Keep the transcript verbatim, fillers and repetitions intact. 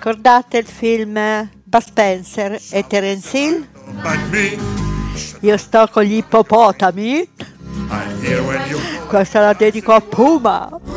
ricordate il film Bud Spencer e Terence Hill? Io sto con gli ippopotami. Questa la dedico a Puma.